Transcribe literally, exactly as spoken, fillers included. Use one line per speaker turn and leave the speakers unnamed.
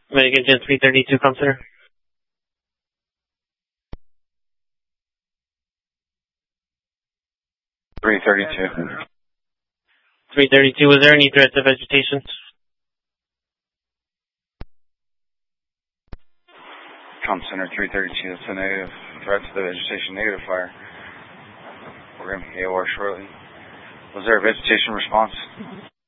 American Gen three thirty-two, com center.
three thirty-two.
three thirty-two, was there any threats of vegetation?
Com center three thirty-two, that's a negative. Threat to the vegetation, negative fire. We're going to be A O R shortly. Was there a vegetation response?